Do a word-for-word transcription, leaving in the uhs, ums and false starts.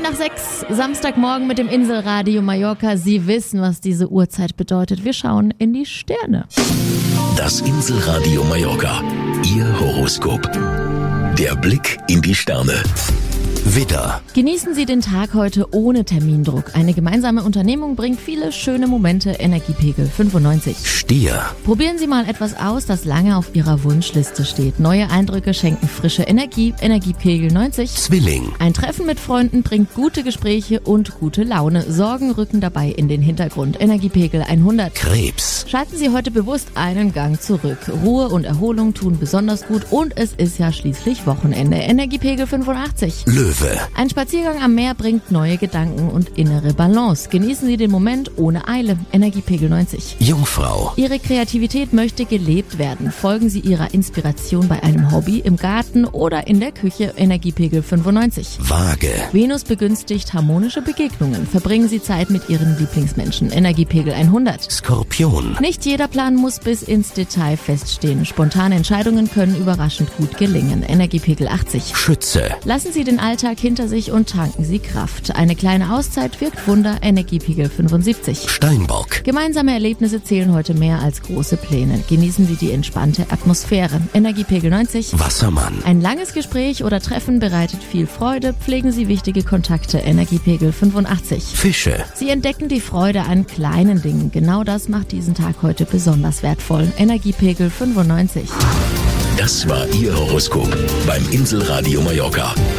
nach sechs, Samstagmorgen mit dem Inselradio Mallorca. Sie wissen, was diese Uhrzeit bedeutet. Wir schauen in die Sterne. Das Inselradio Mallorca, Ihr Horoskop. Der Blick in die Sterne. Widder. Genießen Sie den Tag heute ohne Termindruck. Eine gemeinsame Unternehmung bringt viele schöne Momente. Energiepegel fünfundneunzig. Stier. Probieren Sie mal etwas aus, das lange auf Ihrer Wunschliste steht. Neue Eindrücke schenken frische Energie. Energiepegel neunzig. Zwilling. Ein Treffen mit Freunden bringt gute Gespräche und gute Laune. Sorgen rücken dabei in den Hintergrund. Energiepegel hundert. Krebs. Schalten Sie heute bewusst einen Gang zurück. Ruhe und Erholung tun besonders gut und es ist ja schließlich Wochenende. Energiepegel fünfundachtzig. Löwe. Ein Spaziergang am Meer bringt neue Gedanken und innere Balance. Genießen Sie den Moment ohne Eile. Energiepegel neunzig. Jungfrau. Ihre Kreativität möchte gelebt werden. Folgen Sie Ihrer Inspiration bei einem Hobby, im Garten oder in der Küche. Energiepegel fünfundneunzig. Waage. Venus begünstigt harmonische Begegnungen. Verbringen Sie Zeit mit Ihren Lieblingsmenschen. Energiepegel hundert. Skorpion. Nicht jeder Plan muss bis ins Detail feststehen. Spontane Entscheidungen können überraschend gut gelingen. Energiepegel achtzig. Schütze. Lassen Sie den Alltag hinter sich und tanken Sie Kraft. Eine kleine Auszeit wirkt Wunder. Energiepegel fünfundsiebzig. Steinbock. Gemeinsame Erlebnisse zählen heute mehr als große Pläne. Genießen Sie die entspannte Atmosphäre. Energiepegel neunzig. Wassermann. Ein langes Gespräch oder Treffen bereitet viel Freude. Pflegen Sie wichtige Kontakte. Energiepegel fünfundachtzig. Fische. Sie entdecken die Freude an kleinen Dingen. Genau das macht diesen Tag heute besonders wertvoll. Energiepegel fünfundneunzig. Das war Ihr Horoskop beim Inselradio Mallorca.